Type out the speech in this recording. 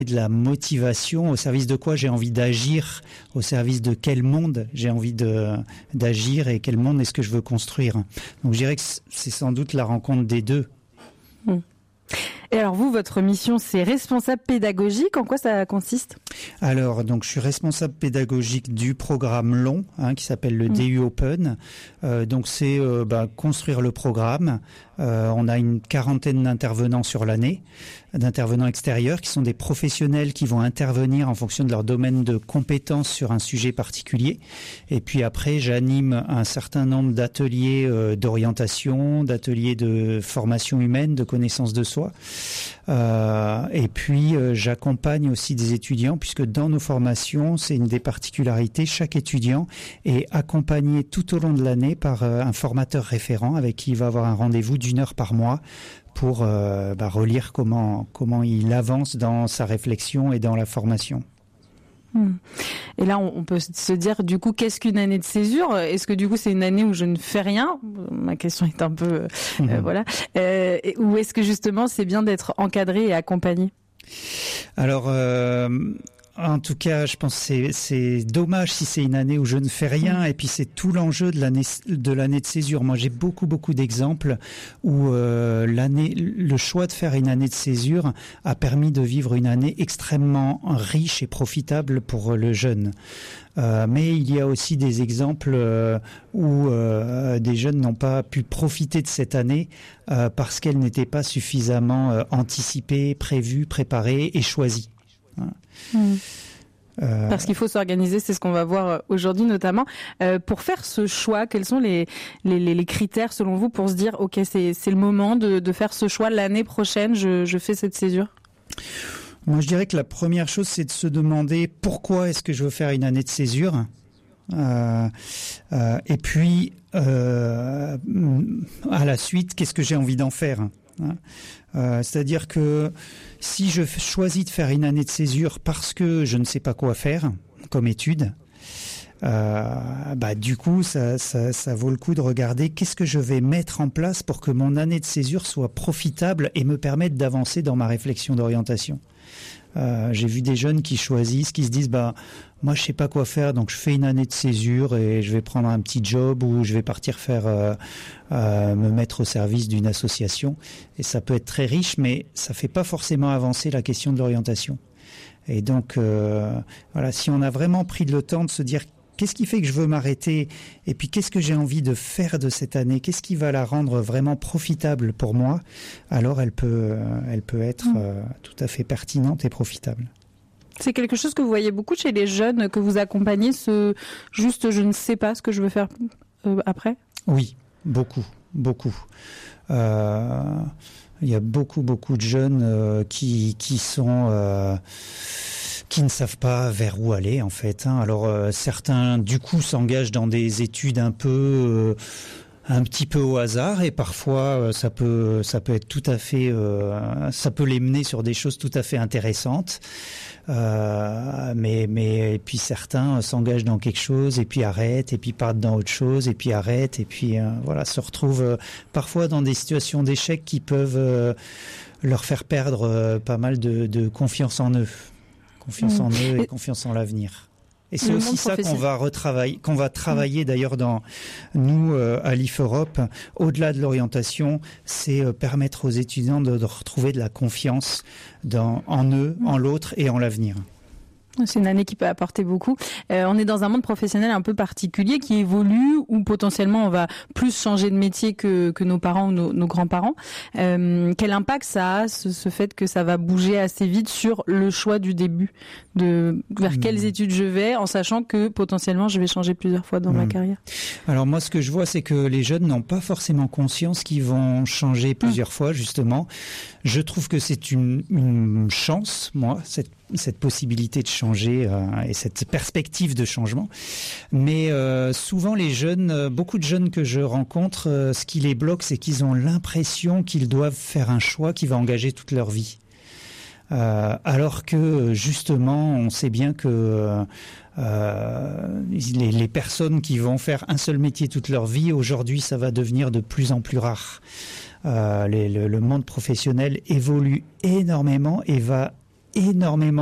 de la motivation, au service de quoi j'ai envie d'agir, au service de quel monde j'ai envie d'agir et quel monde est-ce que je veux construire. Donc je dirais que c'est sans doute la rencontre des deux. Et alors vous, votre mission, c'est responsable pédagogique. En quoi ça consiste ? Alors, donc, je suis responsable pédagogique du programme long, qui s'appelle le DU Open. Donc, c'est construire le programme. On a une quarantaine d'intervenants sur l'année, d'intervenants extérieurs qui sont des professionnels qui vont intervenir en fonction de leur domaine de compétences sur un sujet particulier. Et puis après, j'anime un certain nombre d'ateliers d'orientation, d'ateliers de formation humaine, de connaissance de soi. Et puis j'accompagne aussi des étudiants puisque dans nos formations, c'est une des particularités, chaque étudiant est accompagné tout au long de l'année par un formateur référent avec qui il va avoir un rendez-vous d'1 heure par mois pour relire comment il avance dans sa réflexion et dans la formation. Et là, on peut se dire, du coup, qu'est-ce qu'une année de césure ? Est-ce que, du coup, c'est une année où je ne fais rien ? Ma question est un peu... voilà. Ou est-ce que, justement, c'est bien d'être encadré et accompagné ? Alors... En tout cas, je pense que c'est dommage si c'est une année où je ne fais rien et puis c'est tout l'enjeu de l'année de césure. Moi, j'ai beaucoup d'exemples où le choix de faire une année de césure a permis de vivre une année extrêmement riche et profitable pour le jeune. Mais il y a aussi des exemples où des jeunes n'ont pas pu profiter de cette année parce qu'elle n'était pas suffisamment anticipée, prévue, préparée et choisie. Parce qu'il faut s'organiser, c'est ce qu'on va voir aujourd'hui notamment. Pour faire ce choix, quels sont les critères selon vous pour se dire ok, c'est le moment de faire ce choix, l'année prochaine je fais cette césure ? Moi je dirais que la première chose c'est de se demander pourquoi est-ce que je veux faire une année de césure. Et puis à la suite, qu'est-ce que j'ai envie d'en faire ? C'est-à-dire que si je choisis de faire une année de césure parce que je ne sais pas quoi faire comme étude, du coup ça vaut le coup de regarder qu'est-ce que je vais mettre en place pour que mon année de césure soit profitable et me permette d'avancer dans ma réflexion d'orientation. J'ai vu des jeunes qui choisissent, qui se disent moi je sais pas quoi faire donc je fais une année de césure et je vais prendre un petit job ou je vais partir me mettre au service d'une association et ça peut être très riche mais ça fait pas forcément avancer la question de l'orientation. Et donc si on a vraiment pris le temps de se dire qu'est-ce qui fait que je veux m'arrêter et puis qu'est-ce que j'ai envie de faire de cette année, qu'est-ce qui va la rendre vraiment profitable pour moi, alors elle peut être tout à fait pertinente et profitable. C'est quelque chose que vous voyez beaucoup chez les jeunes que vous accompagnez, juste je ne sais pas ce que je veux faire après ? Oui, beaucoup. Il y a beaucoup de jeunes qui ne savent pas vers où aller en fait. Alors certains du coup s'engagent dans des études un petit peu au hasard et parfois ça peut être tout à fait ça peut les mener sur des choses tout à fait intéressantes. Mais et puis certains s'engagent dans quelque chose et puis arrêtent et puis partent dans autre chose et puis arrêtent et puis se retrouvent parfois dans des situations d'échec qui peuvent leur faire perdre pas mal de confiance en eux. Confiance en eux et confiance en l'avenir. Et c'est aussi ça qu'on va travailler d'ailleurs dans nous à l'IF Europe. Au-delà de l'orientation, c'est permettre aux étudiants de retrouver de la confiance en eux, en l'autre et en l'avenir. C'est une année qui peut apporter beaucoup. On est dans un monde professionnel un peu particulier qui évolue, où potentiellement on va plus changer de métier que nos parents ou nos grands-parents. Quel impact ça a, ce fait que ça va bouger assez vite sur le choix du début, vers quelles études je vais, en sachant que potentiellement je vais changer plusieurs fois dans ma carrière? Alors moi, ce que je vois, c'est que les jeunes n'ont pas forcément conscience qu'ils vont changer plusieurs fois, justement. Je trouve que c'est une chance, moi, cette possibilité de changer et cette perspective de changement. Mais souvent les jeunes, beaucoup de jeunes que je rencontre, ce qui les bloque, c'est qu'ils ont l'impression qu'ils doivent faire un choix qui va engager toute leur vie. Alors que justement, on sait bien que les personnes qui vont faire un seul métier toute leur vie, aujourd'hui, ça va devenir de plus en plus rare. Le monde professionnel évolue énormément et va énormément